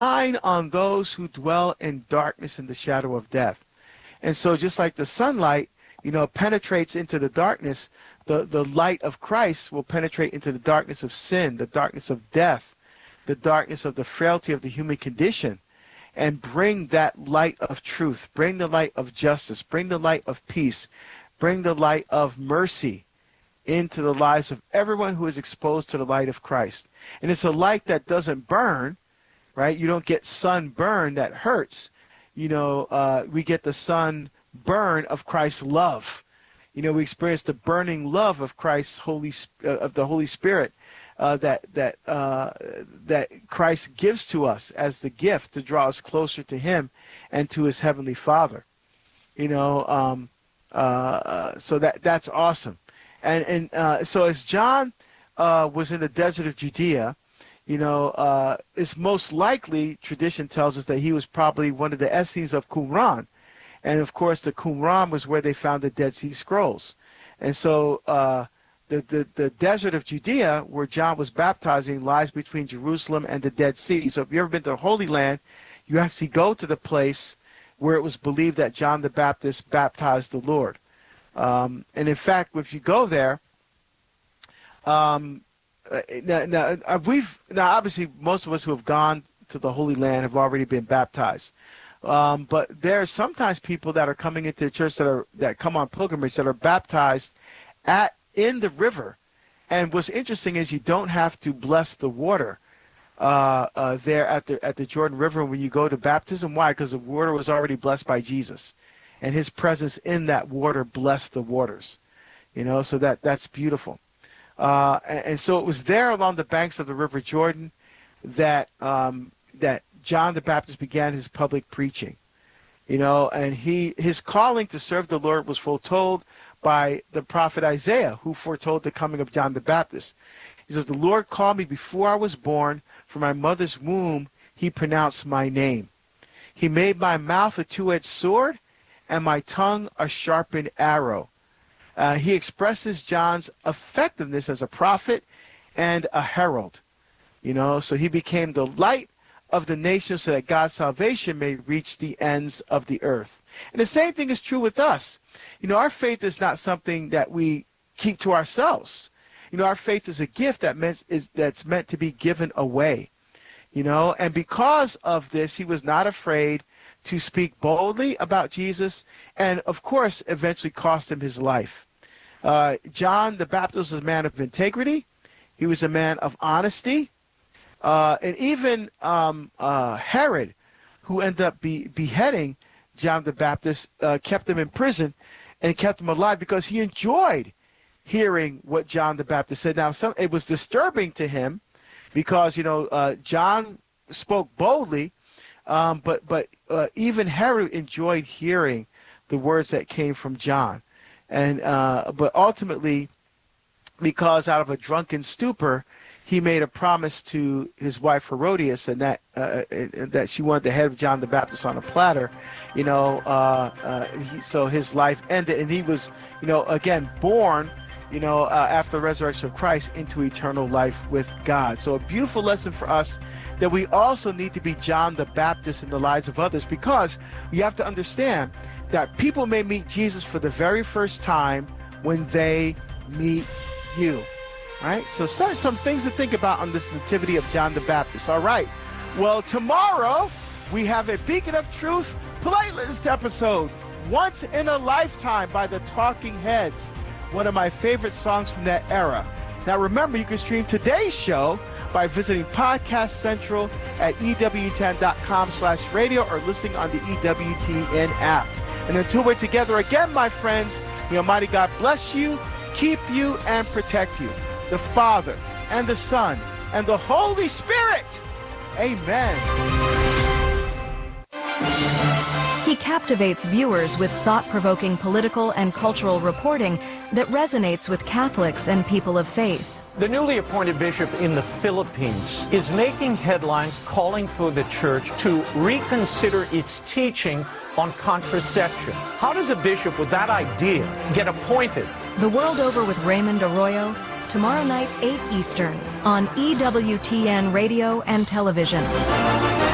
shine on those who dwell in darkness and the shadow of death. And so just like the sunlight, penetrates into the darkness, the light of Christ will penetrate into the darkness of sin, the darkness of death, the darkness of the frailty of the human condition, and bring that light of truth, bring the light of justice, bring the light of peace, bring the light of mercy into the lives of everyone who is exposed to the light of Christ. And it's a light that doesn't burn, right? You don't get sunburn that hurts. We get the sunburn of Christ's love. We experience the burning love of Christ's of the Holy Spirit that Christ gives to us as the gift to draw us closer to Him and to His Heavenly Father. So that's awesome. And so as John was in the desert of Judea, it's most likely, tradition tells us, that he was probably one of the Essenes of Qumran. And of course, the Qumran was where they found the Dead Sea Scrolls. And so the desert of Judea, where John was baptizing, lies between Jerusalem and the Dead Sea. So if you've ever been to the Holy Land, you actually go to the place where it was believed that John the Baptist baptized the Lord. And in fact, if you go there, now obviously most of us who have gone to the Holy Land have already been baptized. But there are sometimes people that are coming into the church that come on pilgrimage that are baptized in the river. And what's interesting is you don't have to bless the water there at the Jordan River when you go to baptism. Why? Because the water was already blessed by Jesus, and His presence in that water blessed the waters. So that's beautiful. And so it was there along the banks of the River Jordan that John the Baptist began his public preaching. And his calling to serve the Lord was foretold by the prophet Isaiah, who foretold the coming of John the Baptist. He says, "The Lord called me before I was born. From my mother's womb, He pronounced my name. He made my mouth a two-edged sword and my tongue a sharpened arrow." He expresses John's effectiveness as a prophet and a herald. So he became the light of the nations so that God's salvation may reach the ends of the earth. And the same thing is true with us. Our faith is not something that we keep to ourselves. Our faith is a gift that's meant to be given away. And because of this, he was not afraid to speak boldly about Jesus, and of course, eventually cost him his life. John the Baptist was a man of integrity. He was a man of honesty. And even Herod, who ended up beheading John the Baptist, kept him in prison and kept him alive because he enjoyed hearing what John the Baptist said. Now, it was disturbing to him because, John spoke boldly, but even Herod enjoyed hearing the words that came from John. And but ultimately, because out of a drunken stupor, he made a promise to his wife Herodias, and that she wanted the head of John the Baptist on a platter, so his life ended, and he was, again born, after the resurrection of Christ into eternal life with God. So a beautiful lesson for us that we also need to be John the Baptist in the lives of others, because you have to understand that people may meet Jesus for the very first time when they meet you. Right? So some things to think about on this nativity of John the Baptist. All right. Well, tomorrow we have a Beacon of Truth playlist episode, Once in a Lifetime by the Talking Heads, one of my favorite songs from that era. Now, remember, you can stream today's show by visiting Podcast Central at EWTN.com/radio or listening on the EWTN app. And until we're together again, my friends, may Almighty God bless you, keep you, and protect you. The Father, and the Son, and the Holy Spirit. Amen. He captivates viewers with thought-provoking political and cultural reporting that resonates with Catholics and people of faith. The newly appointed bishop in the Philippines is making headlines calling for the church to reconsider its teaching on contraception. How does a bishop with that idea get appointed? The World Over with Raymond Arroyo, tomorrow night, 8 Eastern, on EWTN Radio and Television.